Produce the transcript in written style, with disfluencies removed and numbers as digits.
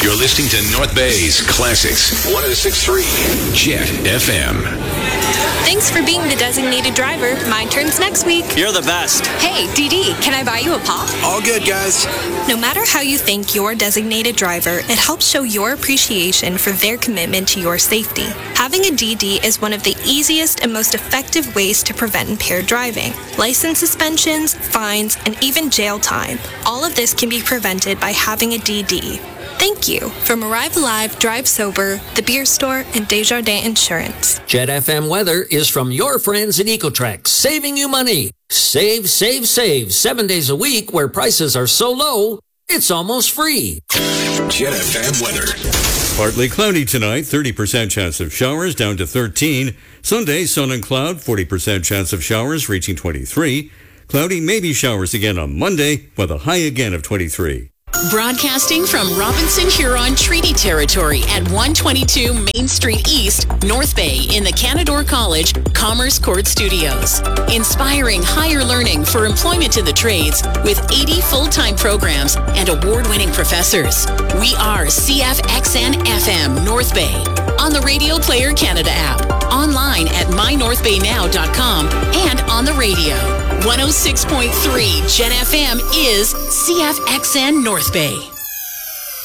You're listening to North Bay's Classics 106.3 Jet FM. Thanks for being the designated driver. Mine turns next week. You're the best. Hey, DD, can I buy you a pop? All good, guys. No matter how you thank your designated driver, it helps show your appreciation for their commitment to your safety. Having a DD is one of the easiest and most effective ways to prevent impaired driving. License suspensions, fines, and even jail time. All of this can be prevented by having a DD. Thank you. From Arrive Alive, Drive Sober, The Beer Store, and Desjardins Insurance. Jet FM weather is from your friends at Ecotrex, saving you money. Save, save, save. 7 days a week where prices are so low, it's almost free. Jet FM weather. Partly cloudy tonight, 30% chance of showers, down to 13. Sunday, sun and cloud, 40% chance of showers, reaching 23. Cloudy, maybe showers again on Monday, with a high again of 23. Broadcasting from Robinson Huron Treaty Territory at 122 Main Street East, North Bay in the Canadore College Commerce Court Studios. Inspiring higher learning for employment in the trades with 80 full-time programs and award-winning professors. We are CFXN FM North Bay on the Radio Player Canada app, online at mynorthbaynow.com, and on the radio. 106.3 Jet FM is CFXN North Bay.